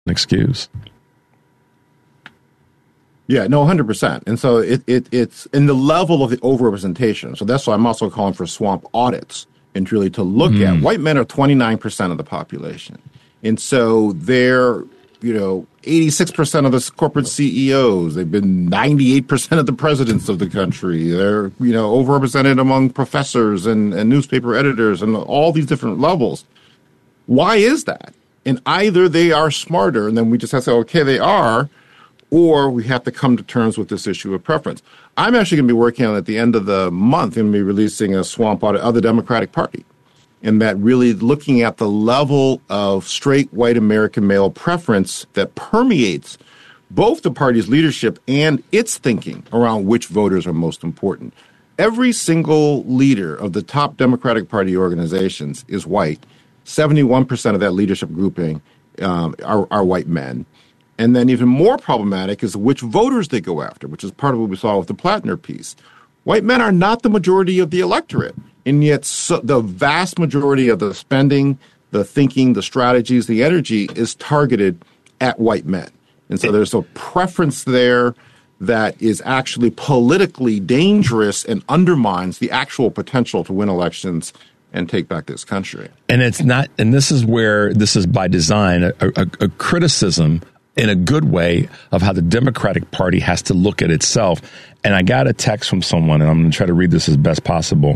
excuse. Yeah, no, 100%. And so it's in the level of the overrepresentation. So that's why I'm also calling for swamp audits and really to look at white men are 29% of the population. And so they're, 86% of the corporate CEOs. They've been 98% of the presidents of the country. They're, overrepresented among professors and newspaper editors and all these different levels. Why is that? And either they are smarter, and then we just have to say, okay, they are, or we have to come to terms with this issue of preference. I'm actually going to be working on, at the end of the month, going to be releasing a swamp audit of the Democratic Party. And that really looking at the level of straight white American male preference that permeates both the party's leadership and its thinking around which voters are most important. Every single leader of the top Democratic Party organizations is white. 71% of that leadership grouping are white men. And then even more problematic is which voters they go after, which is part of what we saw with the Plattner piece. White men are not the majority of the electorate, and yet the vast majority of the spending, the thinking, the strategies, the energy is targeted at white men. And so there's a preference there that is actually politically dangerous and undermines the actual potential to win elections and take back this country. And it's not, and this is where this is by design, a criticism in a good way of how the Democratic Party has to look at itself. And I got a text from someone, and I'm going to try to read this as best possible.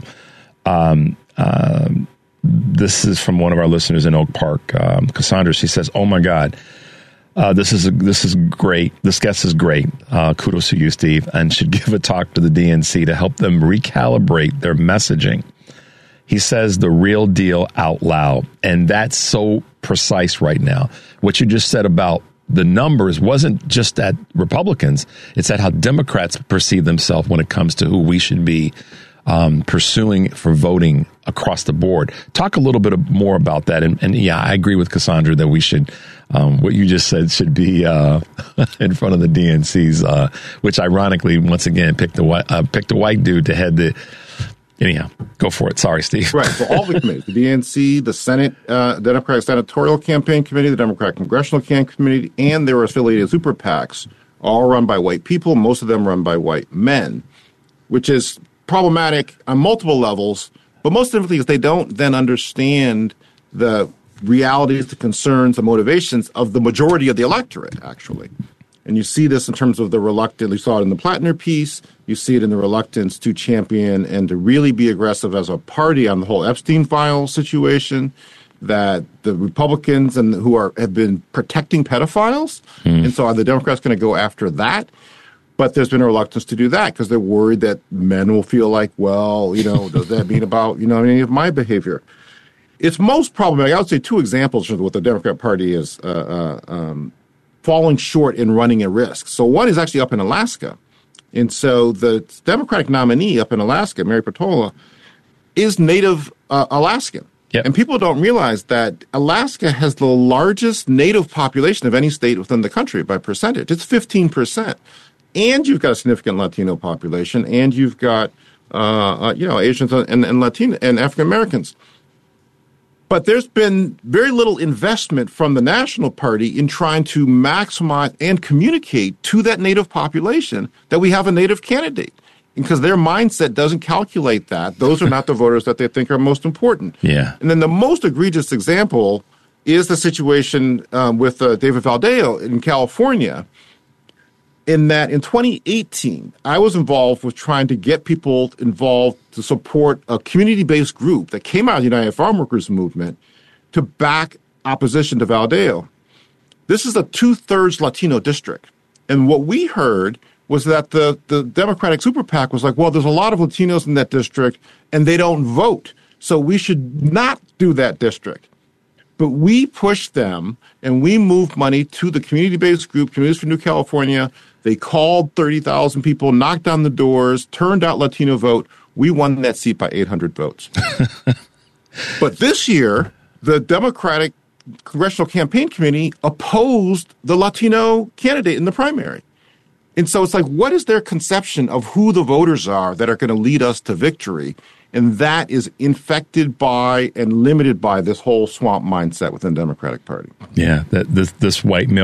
This is from one of our listeners in Oak Park, Cassandra. She says, "Oh my God, this is great. This guest is great. Kudos to you, Steve, and should give a talk to the DNC to help them recalibrate their messaging." He says the real deal out loud, and that's so precise right now. What you just said about the numbers wasn't just at Republicans. It's at how Democrats perceive themselves when it comes to who we should be pursuing for voting across the board. Talk a little bit more about that. And yeah, I agree with Cassandra that we should, what you just said should be in front of the DNCs, which ironically, once again, picked a white dude to head the... Anyhow, go for it. Sorry, Steve. Right. So all the committees, the DNC, the Senate, Democratic Senatorial Campaign Committee, the Democratic Congressional Campaign Committee, and their affiliated super PACs, all run by white people, most of them run by white men, which is problematic on multiple levels, but most simply is they don't then understand the realities, the concerns, the motivations of the majority of the electorate, actually. And you see this in terms of the reluctance. You saw it in the Plattner piece. You see it in the reluctance to champion and to really be aggressive as a party on the whole Epstein file situation, that the Republicans and have been protecting pedophiles. And so are the Democrats going to go after that? But there's been a reluctance to do that because they're worried that men will feel like, well, does that mean about, any of my behavior? It's most problematic. I would say two examples of what the Democrat Party is falling short in running a risk. So one is actually up in Alaska. And so the Democratic nominee up in Alaska, Mary Peltola, is Native Alaskan. Yep. And people don't realize that Alaska has the largest Native population of any state within the country by percentage. It's 15%. And you've got a significant Latino population, and you've got, Asians and Latino and African Americans. But there's been very little investment from the National Party in trying to maximize and communicate to that Native population that we have a Native candidate. Because their mindset doesn't calculate that. Those are not the voters that they think are most important. Yeah. And then the most egregious example is the situation with David Valdeo in California, in that in 2018, I was involved with trying to get people involved to support a community-based group that came out of the United Farm Workers movement to back opposition to Valdeo. This is a 2/3 Latino district. And what we heard was that the Democratic Super PAC was like, well, there's a lot of Latinos in that district, and they don't vote, so we should not do that district. But we pushed them, and we moved money to the community-based group, Communities for New California. They called 30,000 people, knocked on the doors, turned out Latino vote. We won that seat by 800 votes. But this year, the Democratic Congressional Campaign Committee opposed the Latino candidate in the primary. And so it's like, what is their conception of who the voters are that are going to lead us to victory? And that is infected by and limited by this whole swamp mindset within the Democratic Party. Yeah, this white male